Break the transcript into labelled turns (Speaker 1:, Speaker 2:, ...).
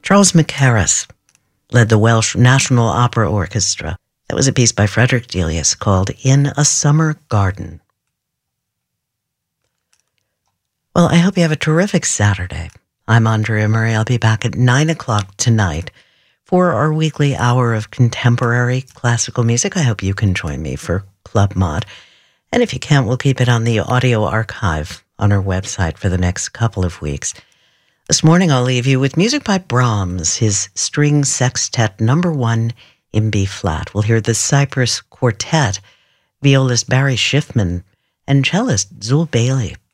Speaker 1: Charles Mackerras led the Welsh National Opera Orchestra. That was a piece by Frederick Delius called In a Summer Garden. Well, I hope you have a terrific Saturday. I'm Andrea Murray. I'll be back at 9 o'clock tonight for our weekly hour of contemporary classical music. I hope you can join me for Club Mod. And if you can't, we'll keep it on the audio archive on our website for the next couple of weeks. This morning, I'll leave you with music by Brahms, his String Sextet No. 1 in B-flat. We'll hear the Cypress Quartet, violist Barry Schiffman, and cellist Zul Bailey.